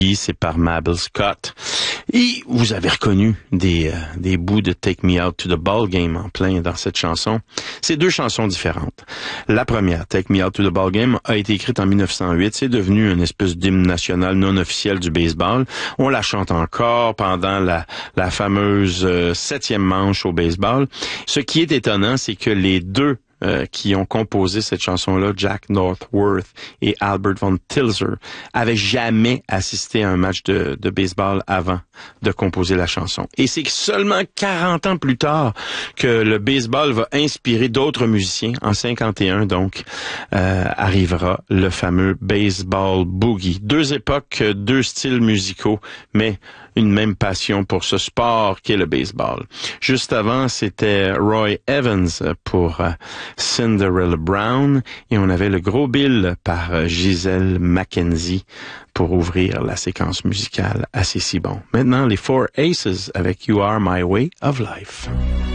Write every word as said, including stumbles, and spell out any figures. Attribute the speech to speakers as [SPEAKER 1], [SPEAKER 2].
[SPEAKER 1] C'est par Mabel Scott. Et vous avez reconnu des, euh, des bouts de Take Me Out to the Ball Game en plein dans cette chanson. C'est deux chansons différentes. La première, Take Me Out to the Ball Game, a été écrite en mille neuf cent huit. C'est devenu une espèce d'hymne national non officiel du baseball. On la chante encore pendant la, la fameuse euh, septième manche au baseball. Ce qui est étonnant, c'est que les deux Euh, qui ont composé cette chanson-là, Jack Northworth et Albert von Tilzer, avaient jamais assisté à un match de, de baseball avant de composer la chanson. Et c'est seulement quarante ans plus tard que le baseball va inspirer d'autres musiciens. En cinquante et un, donc, euh, arrivera le fameux Baseball Boogie. Deux époques, deux styles musicaux, mais une même passion pour ce sport qu'est le baseball. Juste avant, c'était Roy Evans pour euh, Cinderella Brown et on avait le Gros Bill par euh, Gisèle Mackenzie pour ouvrir la séquence musicale assez si bon. Maintenant, les Four Aces avec You Are My Way of Life.